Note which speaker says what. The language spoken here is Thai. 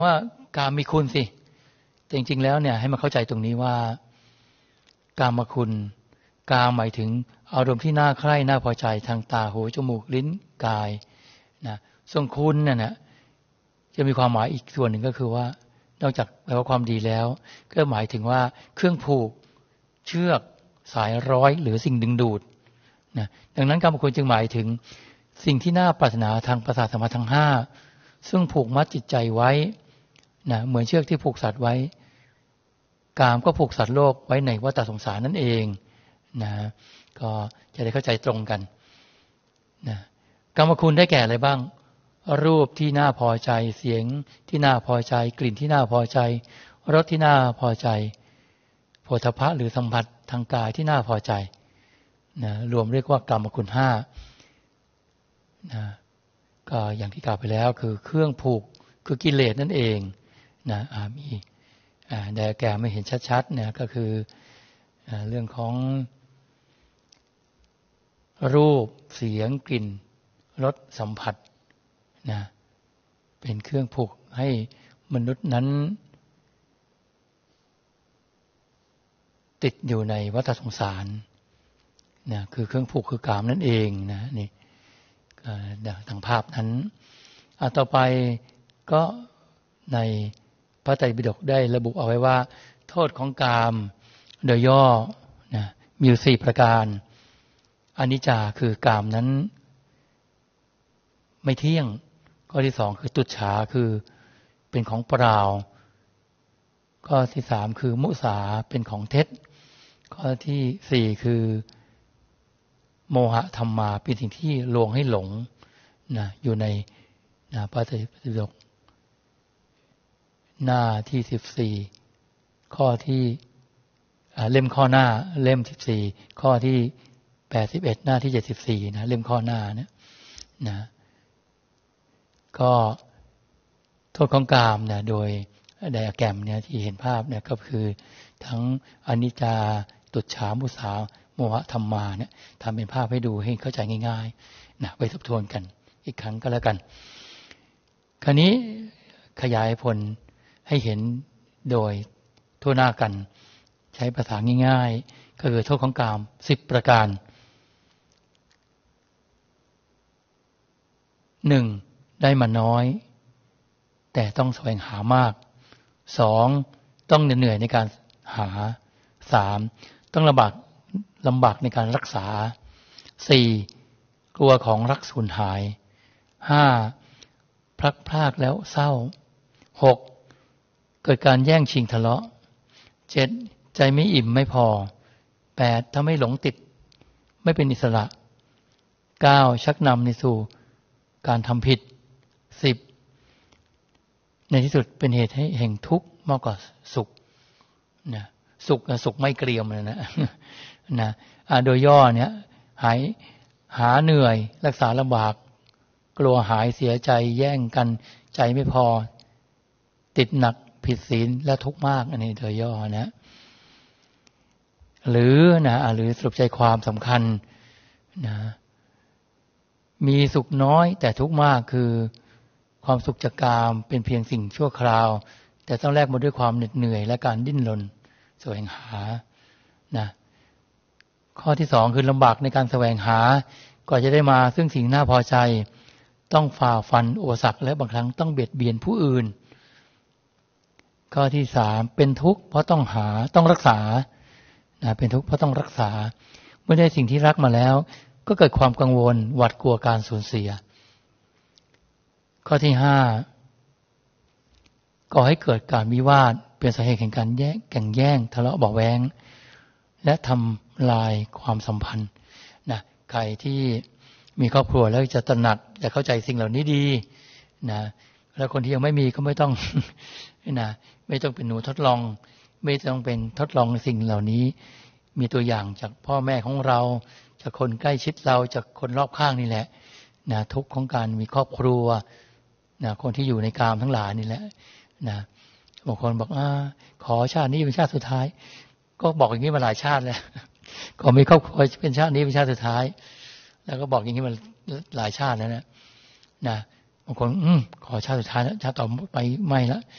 Speaker 1: ว่ากามมีคุณสิแต่จริงๆแล้วเนี่ยให้มาเข้าใจตรงนี้ว่ากามคุณกามหมายถึงอารมณ์ที่น่าใคร่น่าพอใจทางตาหูจมูกลิ้นกายนะส่วนคุณเนี่ยจะมีความหมายอีกส่วนหนึ่งก็คือว่านอกจากแปลว่าความดีแล้วก็หมายถึงว่าเครื่องผูกเชือกสายร้อยหรือสิ่งดึงดูดนะดังนั้นกามคุณจึงหมายถึงสิ่งที่น่าปรารถนาทางประสาทสัมผัสทั้งห้าซึ่งผูกมัดจิตใจไว้นะเหมือนเชือกที่ผูกสัตว์ไว้กามก็ผูกสัตว์โลกไว้ในวัฏสงสารนั่นเองนะก็จะได้เข้าใจตรงกันนะกามคุณได้แก่อะไรบ้างรูปที่น่าพอใจเสียงที่น่าพอใจกลิ่นที่น่าพอใจรสที่น่าพอใจโผฏฐัพพะหรือสัมผัสทางกายที่น่าพอใจนะรวมเรียกว่ากามคุณห้านะก็อย่างที่กล่าวไปแล้วคือเครื่องผูกคือกิเลสนั่นเองนะมีแต่แกไม่เห็นชัดๆเนี่ยก็คือเรื่องของรูปเสียงกลิ่นรสสัมผัสนะเป็นเครื่องผูกให้มนุษย์นั้นติดอยู่ในวัฏสงสารนะคือเครื่องผูกคือกามนั่นเองนะนี่ทางภาพนั้นต่อไปก็ในพระไตรปิฎกได้ระบุเอาไว้ว่าโทษของกามโดยย่อนะมีอยู่4ประการอนิจจาคือกามนั้นไม่เที่ยงข้อที่2คือตุจฉาคือเป็นของเปล่าข้อที่3คือมุสาเป็นของเท็จข้อที่4คือโมหะธรรมาเป็นสิ่งที่ลวงให้หลงนะอยู่ในพระไตรปิฎกหน้าที่14ข้อที่เล่มข้อหน้าเล่ม14ข้อที่81หน้าที่74นะเล่มข้อหน้านะก็โทษของกามนะโดยไดอะแกรมเนี่ยที่เห็นภาพเนี่ยก็คือทั้งอนิจจาตุจฉามุสาโมหะธรรมาเนี่ยทำเป็นภาพให้ดูให้เข้าใจง่ายๆนะไปทบทวนกันอีกครั้งก็แล้วกันคราวนี้ขยายผลให้เห็นโดยทั่วหน้ากันใช้ภาษาง่ายๆก็คือโทษของกาม10ประการ 1. ได้มาน้อยแต่ต้องแสวงหามาก 2. ต้องเหนื่อยในการหา 3. ต้องลำบากในการรักษา 4. กลัวของรักสูญหาย 5. พลัดพรากแล้วเศร้า 6. เกิดการแย่งชิงทะเลาะ 7. ใจไม่อิ่มไม่พอ 8. ทำให้หลงติดไม่เป็นอิสระ 9. ชักนำในสู่การทำผิด 10. ในที่สุดเป็นเหตุให้แห่งทุกข์มากกว่าสุขนะสุขไม่เกรียมเลยนะโดยย่อเนี่ยหาเหนื่อยรักษาลำบากกลัวหายเสียใจแย่งกันใจไม่พอติดหนักผิดศีลและทุกข์มากอันนี้โดยย่อนะหรือสรุปใจความสำคัญนะมีสุขน้อยแต่ทุกข์มากคือความสุขจากกามเป็นเพียงสิ่งชั่วคราวแต่ต้องแลกมาด้วยความเหน็ดเหนื่อยและการดิ้นรนแสวงหานะข้อที่2คือลำบากในการแสวงหาก่อนจะได้มาซึ่งสิ่งน่าพอใจต้องฝ่าฟันอุปสรรคและบางครั้งต้องเบียดเบียนผู้อื่นข้อที่3เป็นทุกข์เพราะต้องหาต้องรักษาเป็นทุกข์เพราะต้องรักษาเมื่อได้สิ่งที่รักมาแล้วก็เกิดความกังวลหวาดกลัวการสูญเสียข้อที่5ก่อให้เกิดการวิวาทเป็นสาเหตุแห่งการแข่งแย่งทะเลาะเบาะแว้งและทำลายความสัมพันธ์ใครที่มีครอบครัวแล้วจะตระหนักจะเข้าใจสิ่งเหล่านี้ดีแล้วคนที่ยังไม่มีก็ไม่ต้องไม่ต้องเป็นหนูทดลองไม่ต้องเป็นทดลองสิ่งเหล่านี้มีตัวอย่างจากพ่อแม่ของเราจากคนใกล้ชิดเราจากคนรอบข้างนี่แหละทุกข์ของการมีครอบครัวคนที่อยู่ในกามทั้งหลายนี่แหละบางคนบอกขอชาตินี้เป็นชาติสุดท้ายก็บอกอย่างนี้มาหลายชาติแล้วขอมีครอบครัวเป็นชาตินี้เป็นชาติสุดท้ายแล้วก็บอกอย่างนี้มาหลายชาติแล้วนะบางคนขอชาติสุดท้ายแล้วชาติต่อไปไม่ละ